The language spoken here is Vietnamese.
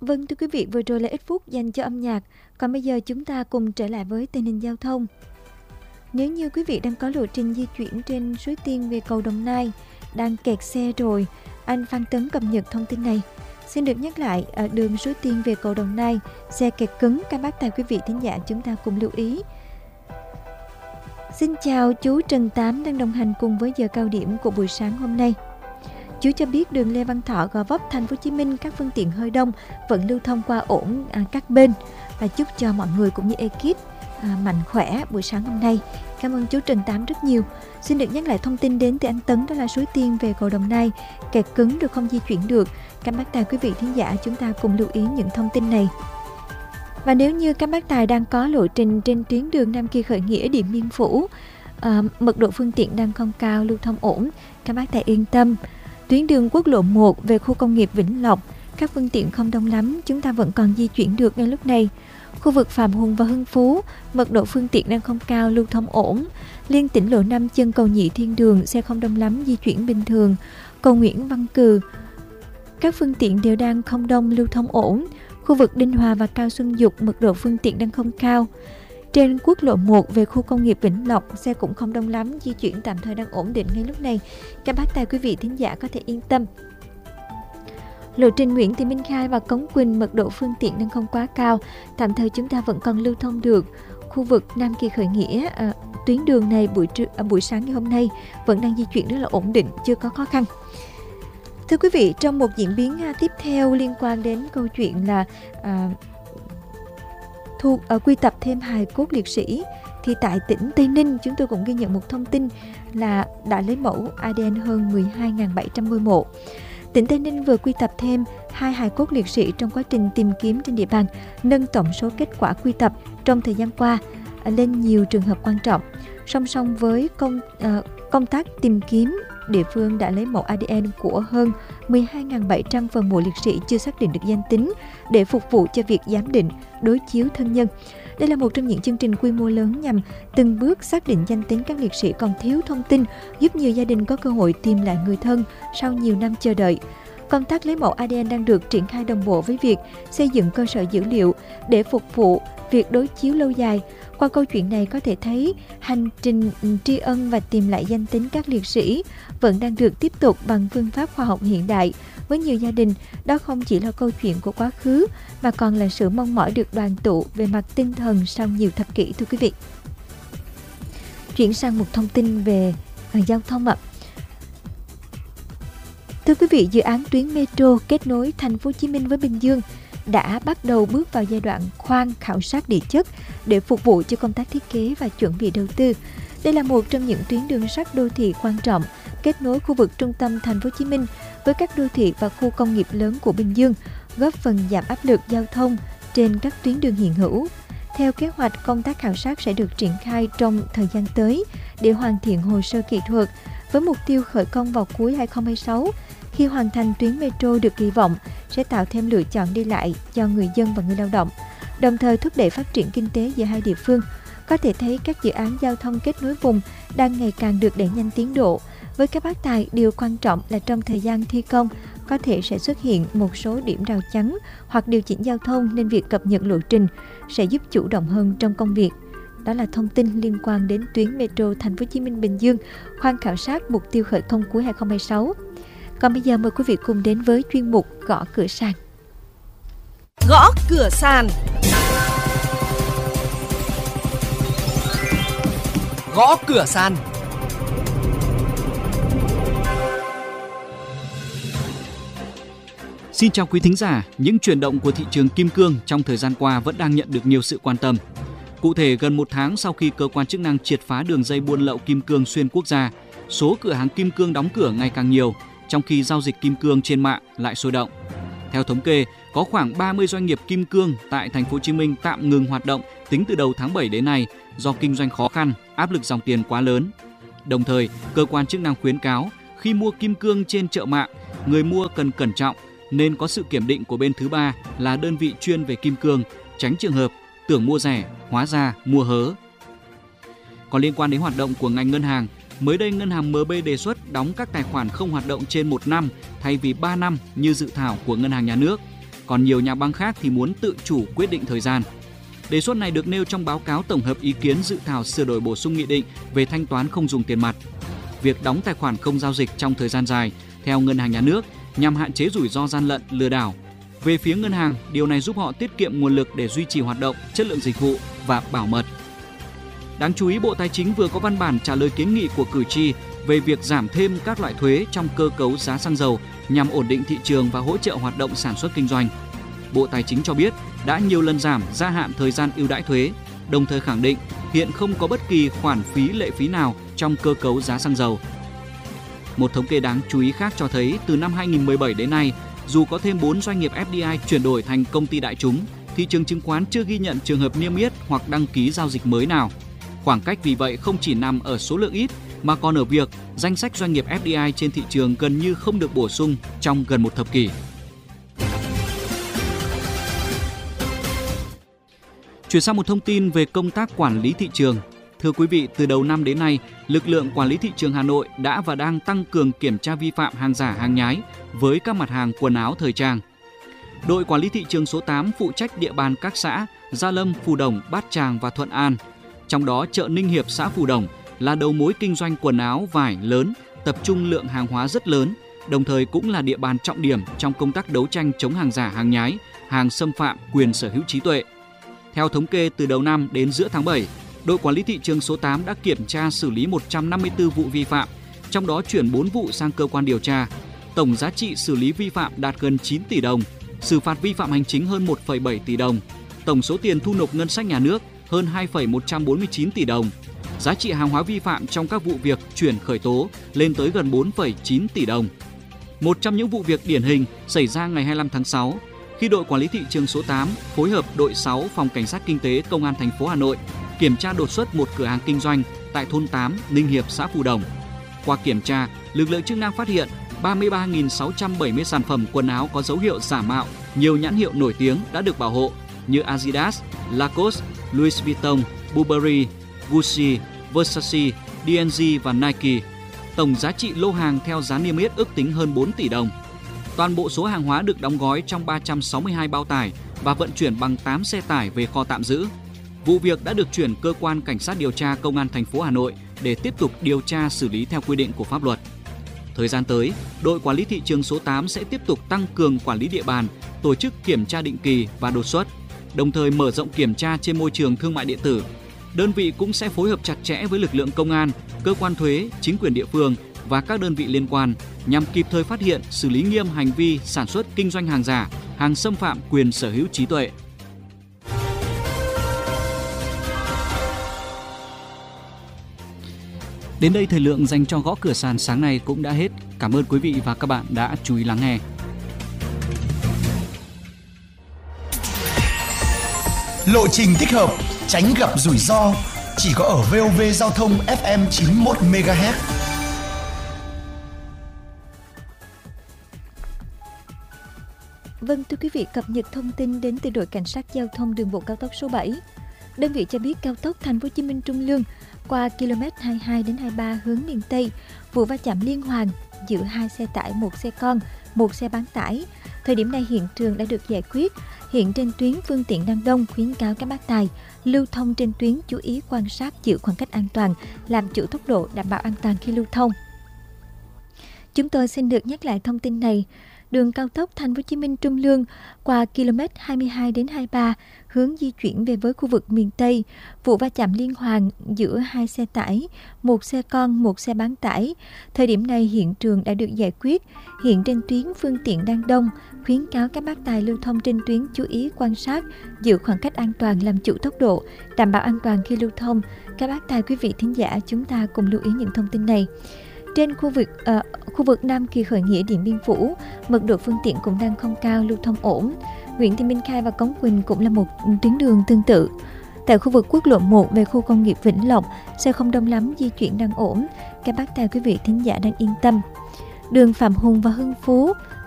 Vâng, thưa quý vị, vừa rồi là ít phút dành cho âm nhạc. Còn bây giờ chúng ta cùng trở lại với tình hình giao thông. Nếu như quý vị đang có lộ trình di chuyển trên Suối Tiên về cầu Đồng Nai, đang kẹt xe rồi, anh Phan Tấn cập nhật thông tin này. Xin được nhắc lại, ở đường Suối Tiên về cầu Đồng Nai, xe kẹt cứng, các bác tài quý vị thính giả chúng ta cùng lưu ý. Xin chào, chú Trần Tám đang đồng hành cùng với giờ cao điểm của buổi sáng hôm nay. Chú cho biết đường Lê Văn Thọ, Gò Vấp, Thành phố Hồ Chí Minh các phương tiện hơi đông vẫn lưu thông qua ổn các bên, và chúc cho mọi người cũng như ekip mạnh khỏe buổi sáng hôm nay. Cảm ơn chú Trần Tám rất nhiều. Xin được nhắc lại thông tin đến từ anh Tấn, đó là Suối Tiên về cầu Đồng Nai kẹt cứng rồi không di chuyển được. Các bác tài quý vị thính giả chúng ta cùng lưu ý những thông tin này. Và nếu như các bác tài đang có lộ trình trên tuyến đường Nam Kỳ Khởi Nghĩa, Điện Biên Phủ, mật độ phương tiện đang không cao, lưu thông ổn, các bác tài yên tâm. Tuyến đường quốc lộ 1 về khu công nghiệp Vĩnh Lộc, các phương tiện không đông lắm, chúng ta vẫn còn di chuyển được ngay lúc này. Khu vực Phạm Hùng và Hưng Phú, mật độ phương tiện đang không cao, lưu thông ổn. Liên tỉnh lộ 5 chân cầu Nhị Thiên Đường, xe không đông lắm, di chuyển bình thường. Cầu Nguyễn Văn Cừ, các phương tiện đều đang không đông, lưu thông ổn. Khu vực Đinh Hòa và Cao Xuân Dục, mật độ phương tiện đang không cao. Trên quốc lộ 1 về khu công nghiệp Vĩnh Lộc, xe cũng không đông lắm, di chuyển tạm thời đang ổn định ngay lúc này. Các bác tài quý vị thính giả có thể yên tâm. Lộ trình Nguyễn Thị Minh Khai và Cống Quỳnh, mật độ phương tiện đang không quá cao, tạm thời chúng ta vẫn còn lưu thông được. Khu vực Nam Kỳ Khởi Nghĩa, tuyến đường này buổi sáng ngày hôm nay vẫn đang di chuyển rất là ổn định, chưa có khó khăn. Thưa quý vị, trong một diễn biến tiếp theo liên quan đến câu chuyện là quy tập thêm hài cốt liệt sĩ, thì tại tỉnh Tây Ninh chúng tôi cũng ghi nhận một thông tin là đã lấy mẫu ADN hơn 12.700 ngôi mộ. Tỉnh Tây Ninh vừa quy tập thêm 2 hài cốt liệt sĩ trong quá trình tìm kiếm trên địa bàn, nâng tổng số kết quả quy tập trong thời gian qua lên nhiều trường hợp quan trọng. Song song với công tác tìm kiếm, địa phương đã lấy mẫu ADN của hơn 12.700 phần mộ liệt sĩ chưa xác định được danh tính để phục vụ cho việc giám định, đối chiếu thân nhân. Đây là một trong những chương trình quy mô lớn nhằm từng bước xác định danh tính các liệt sĩ còn thiếu thông tin, giúp nhiều gia đình có cơ hội tìm lại người thân sau nhiều năm chờ đợi. Công tác lấy mẫu ADN đang được triển khai đồng bộ với việc xây dựng cơ sở dữ liệu để phục vụ việc đối chiếu lâu dài. Qua câu chuyện này có thể thấy hành trình tri ân và tìm lại danh tính các liệt sĩ vẫn đang được tiếp tục bằng phương pháp khoa học hiện đại. Với nhiều gia đình, đó không chỉ là câu chuyện của quá khứ mà còn là sự mong mỏi được đoàn tụ về mặt tinh thần sau nhiều thập kỷ, thưa quý vị. Chuyển sang một thông tin về giao thông ạ. Thưa quý vị, dự án tuyến metro kết nối Thành phố Hồ Chí Minh với Bình Dương đã bắt đầu bước vào giai đoạn khoan khảo sát địa chất để phục vụ cho công tác thiết kế và chuẩn bị đầu tư. Đây là một trong những tuyến đường sắt đô thị quan trọng kết nối khu vực trung tâm Thành phố Hồ Chí Minh với các đô thị và khu công nghiệp lớn của Bình Dương, góp phần giảm áp lực giao thông trên các tuyến đường hiện hữu. Theo kế hoạch, công tác khảo sát sẽ được triển khai trong thời gian tới để hoàn thiện hồ sơ kỹ thuật với mục tiêu khởi công vào cuối 2026. Khi hoàn thành, tuyến metro được kỳ vọng sẽ tạo thêm lựa chọn đi lại cho người dân và người lao động, đồng thời thúc đẩy phát triển kinh tế giữa hai địa phương. Có thể thấy các dự án giao thông kết nối vùng đang ngày càng được đẩy nhanh tiến độ. Với các bác tài, điều quan trọng là trong thời gian thi công có thể sẽ xuất hiện một số điểm rào chắn hoặc điều chỉnh giao thông, nên việc cập nhật lộ trình sẽ giúp chủ động hơn trong công việc. Đó là thông tin liên quan đến tuyến metro Thành phố Hồ Chí Minh Bình Dương khoan khảo sát, mục tiêu khởi công cuối 2026. Còn bây giờ mời quý vị cùng đến với chuyên mục Gõ Cửa Sàn. Gõ Cửa Sàn. Gõ Cửa Sàn. Xin chào quý thính giả, những chuyển động của thị trường kim cương trong thời gian qua vẫn đang nhận được nhiều sự quan tâm. Cụ thể, gần một tháng sau khi cơ quan chức năng triệt phá đường dây buôn lậu kim cương xuyên quốc gia, số cửa hàng kim cương đóng cửa ngày càng nhiều, trong khi giao dịch kim cương trên mạng lại sôi động. Theo thống kê, có khoảng 30 doanh nghiệp kim cương tại Thành phố Hồ Chí Minh tạm ngừng hoạt động tính từ đầu tháng 7 đến nay do kinh doanh khó khăn, áp lực dòng tiền quá lớn. Đồng thời, cơ quan chức năng khuyến cáo khi mua kim cương trên chợ mạng, người mua cần cẩn trọng nên có sự kiểm định của bên thứ ba là đơn vị chuyên về kim cương, tránh trường hợp tưởng mua rẻ, hóa ra mua hớ. Còn liên quan đến hoạt động của ngành ngân hàng, mới đây ngân hàng MB đề xuất đóng các tài khoản không hoạt động trên 1 năm thay vì 3 năm như dự thảo của Ngân hàng Nhà nước. còn nhiều nhà băng khác thì muốn tự chủ quyết định thời gian. Đề xuất này được nêu trong báo cáo tổng hợp ý kiến dự thảo sửa đổi bổ sung nghị định về thanh toán không dùng tiền mặt. Việc đóng tài khoản không giao dịch trong thời gian dài theo Ngân hàng Nhà nước nhằm hạn chế rủi ro gian lận, lừa đảo. Về phía ngân hàng, điều này giúp họ tiết kiệm nguồn lực để duy trì hoạt động, chất lượng dịch vụ và bảo mật. Đáng chú ý, Bộ Tài chính vừa có văn bản trả lời kiến nghị của cử tri về việc giảm thêm các loại thuế trong cơ cấu giá xăng dầu nhằm ổn định thị trường và hỗ trợ hoạt động sản xuất kinh doanh. Bộ Tài chính cho biết đã nhiều lần giảm gia hạn thời gian ưu đãi thuế, đồng thời khẳng định hiện không có bất kỳ khoản phí lệ phí nào trong cơ cấu giá xăng dầu. Một thống kê đáng chú ý khác cho thấy từ năm 2017 đến nay, dù có thêm 4 doanh nghiệp FDI chuyển đổi thành công ty đại chúng, thị trường chứng khoán chưa ghi nhận trường hợp niêm yết hoặc đăng ký giao dịch mới nào. Khoảng cách vì vậy không chỉ nằm ở số lượng ít mà còn ở việc danh sách doanh nghiệp FDI trên thị trường gần như không được bổ sung trong gần một thập kỷ. Chuyển sang một thông tin về công tác quản lý thị trường. Thưa quý vị, từ đầu năm đến nay, lực lượng quản lý thị trường Hà Nội đã và đang tăng cường kiểm tra vi phạm hàng giả, hàng nhái với các mặt hàng quần áo thời trang. Đội quản lý thị trường số 8 phụ trách địa bàn các xã Gia Lâm, Phù Đồng, Bát Tràng và Thuận An. Trong đó, chợ Ninh Hiệp, xã Phù Đồng là đầu mối kinh doanh quần áo vải lớn, tập trung lượng hàng hóa rất lớn, đồng thời cũng là địa bàn trọng điểm trong công tác đấu tranh chống hàng giả, hàng nhái, hàng xâm phạm quyền sở hữu trí tuệ. Theo thống kê từ đầu năm đến giữa tháng 7, đội quản lý thị trường số 8 đã kiểm tra xử lý 154 vụ vi phạm, trong đó chuyển 4 vụ sang cơ quan điều tra. Tổng giá trị xử lý vi phạm đạt gần 9 tỷ đồng, xử phạt vi phạm hành chính hơn 1,7 tỷ đồng. Tổng số tiền thu nộp ngân sách nhà nước hơn 2,149 tỷ đồng. Giá trị hàng hóa vi phạm trong các vụ việc chuyển khởi tố lên tới gần 4,9 tỷ đồng. Một trong những vụ việc điển hình xảy ra ngày 25 tháng 6, khi đội quản lý thị trường số 8 phối hợp đội 6 Phòng Cảnh sát Kinh tế Công an thành phố Hà Nội kiểm tra đột xuất một cửa hàng kinh doanh tại thôn 8, Ninh Hiệp, xã Phù Đồng. Qua kiểm tra, lực lượng chức năng phát hiện 33.670 sản phẩm quần áo có dấu hiệu giả mạo, nhiều nhãn hiệu nổi tiếng đã được bảo hộ như Adidas, Lacoste, Louis Vuitton, Burberry, Gucci, Versace, D&G và Nike. Tổng giá trị lô hàng theo giá niêm yết ước tính hơn 4 tỷ đồng. Toàn bộ số hàng hóa được đóng gói trong 362 bao tải và vận chuyển bằng 8 xe tải về kho tạm giữ. Vụ việc đã được chuyển cơ quan cảnh sát điều tra Công an thành phố Hà Nội để tiếp tục điều tra xử lý theo quy định của pháp luật. Thời gian tới, đội quản lý thị trường số 8 sẽ tiếp tục tăng cường quản lý địa bàn, tổ chức kiểm tra định kỳ và đột xuất, đồng thời mở rộng kiểm tra trên môi trường thương mại điện tử. Đơn vị cũng sẽ phối hợp chặt chẽ với lực lượng công an, cơ quan thuế, chính quyền địa phương và các đơn vị liên quan nhằm kịp thời phát hiện, xử lý nghiêm hành vi sản xuất kinh doanh hàng giả, hàng xâm phạm quyền sở hữu trí tuệ. Đến đây thời lượng dành cho gõ cửa sàn sáng nay cũng đã hết. Cảm ơn quý vị và các bạn đã chú ý lắng nghe. Lộ trình thích hợp, tránh gặp rủi ro, chỉ có ở VOV Giao thông FM 91 MHz. Vâng, thưa quý vị, cập nhật thông tin đến từ đội cảnh sát giao thông đường bộ cao tốc số 7. Đơn vị cho biết cao tốc Thành phố Hồ Chí Minh Trung Lương qua km 22 đến 23 hướng miền Tây, vụ va chạm liên hoàn giữa hai xe tải, một xe con, một xe bán tải. Thời điểm này hiện trường đã được giải quyết. Hiện trên tuyến phương tiện đang đông, khuyến cáo các bác tài lưu thông trên tuyến chú ý quan sát, giữ khoảng cách an toàn, làm chủ tốc độ, đảm bảo an toàn khi lưu thông. Chúng tôi xin được nhắc lại thông tin này. Đường cao tốc Thành phố Hồ Chí Minh Trung Lương qua km 22 đến 23 hướng di chuyển về với khu vực miền Tây, vụ va chạm liên hoàn giữa hai xe tải, một xe con, một xe bán tải. Thời điểm này hiện trường đã được giải quyết. Hiện trên tuyến phương tiện đang đông, khuyến cáo các bác tài lưu thông trên tuyến chú ý quan sát, giữ khoảng cách an toàn, làm chủ tốc độ, đảm bảo an toàn khi lưu thông. Các bác tài, quý vị thính giả, chúng ta cùng lưu ý những thông tin này. Trên khu vực Nam Kỳ Khởi Nghĩa, Điện Biên Phủ, mật độ phương tiện cũng đang không cao, lưu thông ổn. Huyện Thị Minh Khai và Cống Quỳnh cũng là một tuyến đường tương tự. Tại khu vực quốc lộ 1 về khu công nghiệp Vĩnh Lộc, xe không đông lắm, di chuyển đang ổn. Các bác tài, quý vị thính giả đang yên tâm. Đường Phạm Hùng và Hưng Phú